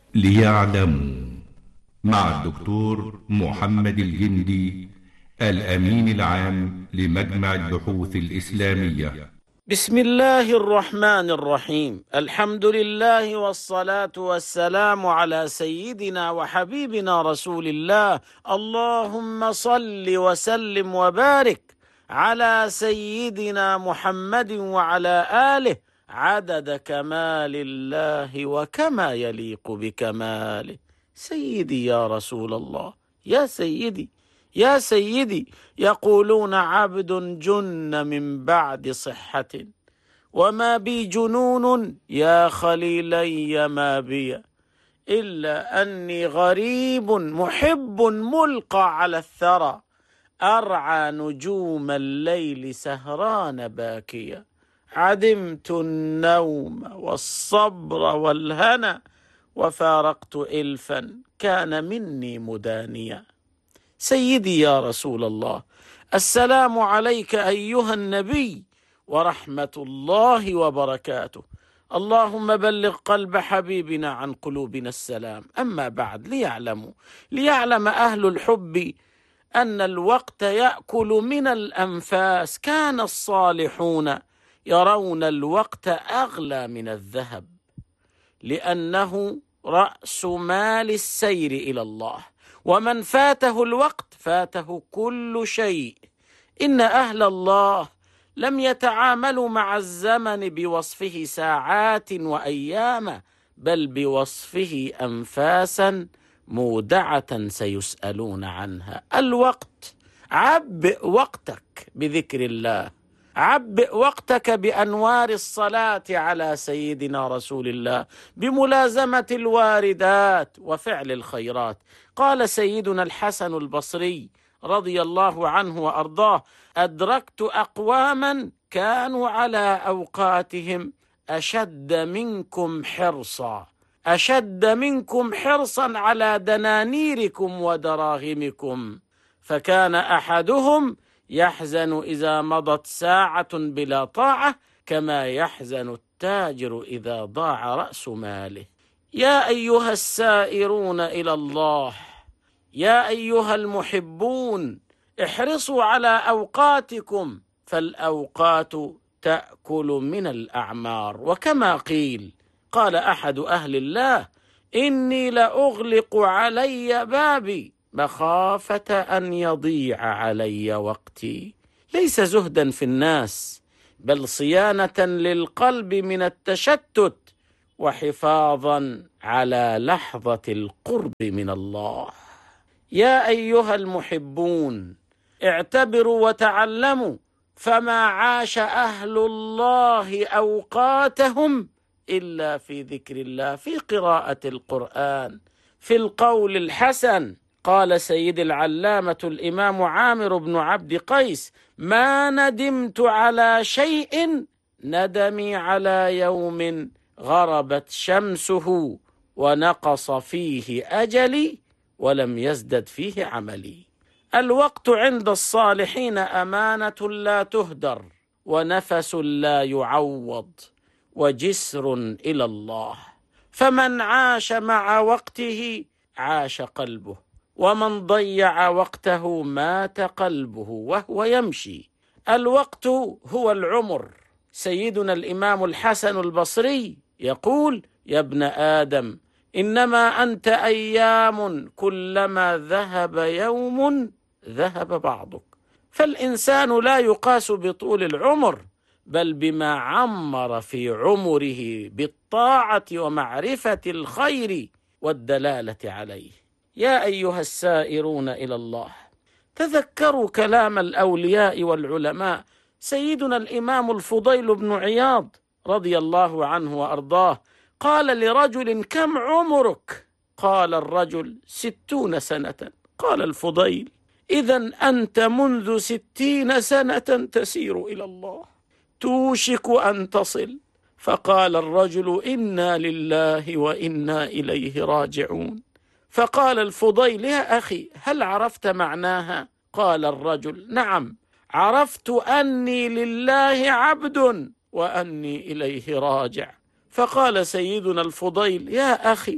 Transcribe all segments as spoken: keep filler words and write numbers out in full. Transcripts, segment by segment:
ليعلموا، مع الدكتور محمد الجندي، الأمين العام لمجمع البحوث الإسلامية. بسم الله الرحمن الرحيم. الحمد لله والصلاة والسلام على سيدنا وحبيبنا رسول الله. اللهم صل وسلم وبارك على سيدنا محمد وعلى آله عدد كمال الله وكما يليق بكماله. سيدي يا رسول الله، يا سيدي يا سيدي، يقولون عبد جن من بعد صحة، وما بي جنون يا خليلي ما بي، إلا أني غريب محب ملقى على الثرى، أرعى نجوم الليل سهران باكيا، عدمت النوم والصبر والهنا، وفارقت إلفا كان مني مدانيا. سيدي يا رسول الله، السلام عليك أيها النبي ورحمة الله وبركاته. اللهم بلغ قلب حبيبنا عن قلوبنا السلام. أما بعد، ليعلموا ليعلم أهل الحب أن الوقت يأكل من الأنفاس. كان الصالحون يرون الوقت أغلى من الذهب، لأنه رأس مال السير إلى الله، ومن فاته الوقت فاته كل شيء. إن أهل الله لم يتعاملوا مع الزمن بوصفه ساعات وأيام، بل بوصفه أنفاسا مودعة سيسألون عنها. الوقت، عبئ وقتك بذكر الله، عبئ وقتك بأنوار الصلاة على سيدنا رسول الله، بملازمة الواردات وفعل الخيرات. قال سيدنا الحسن البصري رضي الله عنه وأرضاه: أدركت أقواما كانوا على أوقاتهم أشد منكم حرصا أشد منكم حرصا على دنانيركم ودراهمكم، فكان أحدهم يحزن إذا مضت ساعة بلا طاعة، كما يحزن التاجر إذا ضاع رأس ماله. يا أيها السائرون إلى الله، يا أيها المحبون، احرصوا على أوقاتكم، فالأوقات تأكل من الأعمار. وكما قيل، قال أحد أهل الله: إني لأغلق علي بابي مخافة أن يضيع علي وقتي. ليس زهدا في الناس، بل صيانة للقلب من التشتت، وحفاظا على لحظة القرب من الله. يا أيها المحبون، اعتبروا وتعلموا، فما عاش أهل الله أوقاتهم إلا في ذكر الله، في قراءة القرآن، في القول الحسن. قال سيد العلامة الإمام عامر بن عبد قيس: ما ندمت على شيء ندمي على يوم غربت شمسه ونقص فيه أجلي ولم يزدد فيه عملي. الوقت عند الصالحين أمانة لا تهدر، ونفس لا يعوض، وجسر إلى الله. فمن عاش مع وقته عاش قلبه، ومن ضيع وقته مات قلبه وهو يمشي. الوقت هو العمر. سيدنا الإمام الحسن البصري يقول: يا ابن آدم، إنما أنت أيام، كلما ذهب يوم ذهب بعضك. فالإنسان لا يقاس بطول العمر، بل بما عمر في عمره بالطاعة ومعرفة الخير والدلالة عليه. يا أيها السائرون إلى الله، تذكروا كلام الأولياء والعلماء. سيدنا الإمام الفضيل بن عياض رضي الله عنه وأرضاه قال لرجل: كم عمرك؟ قال الرجل: ستون سنة. قال الفضيل: إذن أنت منذ ستين سنة تسير إلى الله، توشك أن تصل. فقال الرجل: إنا لله وإنا إليه راجعون. فقال الفضيل: يا أخي، هل عرفت معناها؟ قال الرجل: نعم، عرفت أني لله عبد وأني إليه راجع. فقال سيدنا الفضيل: يا أخي،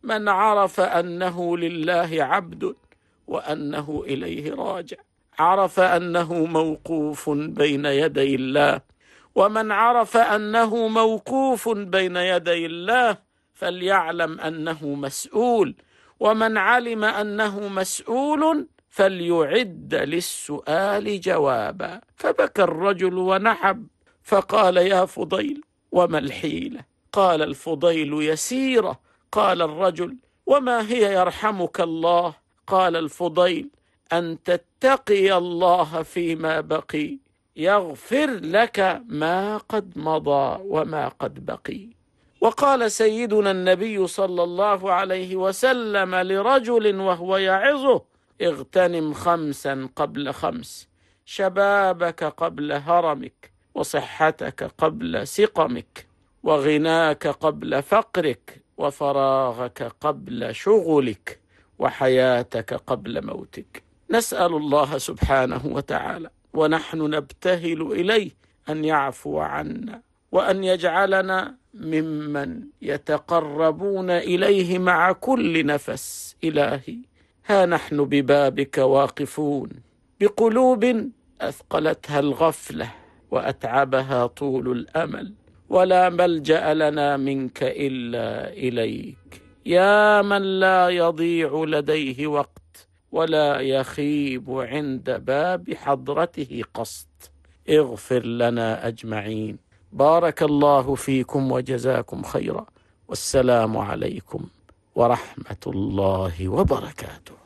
من عرف أنه لله عبد وأنه إليه راجع، عرف أنه موقوف بين يدي الله. ومن عرف أنه موقوف بين يدي الله فليعلم أنه مسؤول، ومن علم أنه مسؤول فليعد للسؤال جوابا. فبكى الرجل ونحب، فقال: يا فضيل وما الحيلة؟ قال الفضيل: يسيرة. قال الرجل: وما هي يرحمك الله؟ قال الفضيل: أن تتقي الله فيما بقي يغفر لك ما قد مضى وما قد بقي. وقال سيدنا النبي صلى الله عليه وسلم لرجل وهو يعظه: اغتنم خمسا قبل خمس، شبابك قبل هرمك، وصحتك قبل سقمك، وغناك قبل فقرك، وفراغك قبل شغلك، وحياتك قبل موتك. نسأل الله سبحانه وتعالى ونحن نبتهل إليه أن يعفو عنا، وأن يجعلنا ممن يتقربون إليه مع كل نفس. إلهي، ها نحن ببابك واقفون بقلوب أثقلتها الغفلة وأتعبها طول الأمل، ولا ملجأ لنا منك إلا إليك، يا من لا يضيع لديه وقت ولا يخيب عند باب حضرته قصد. اغفر لنا أجمعين. بارك الله فيكم وجزاكم خيرا، والسلام عليكم ورحمة الله وبركاته.